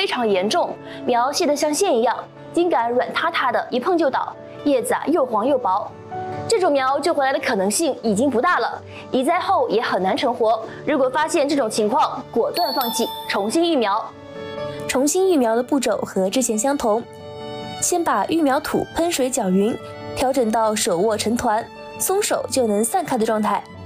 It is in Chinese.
非常严重，苗细得像线一样，茎秆软塌塌的，一碰就倒，叶子又黄又薄。这种苗救回来的可能性已经不大了，移栽后也很难成活。如果发现这种情况，果断放弃，重新育苗。 重新育苗的步骤和之前相同，先把育苗土喷水搅匀，调整到手握成团，松手就能散开的状态。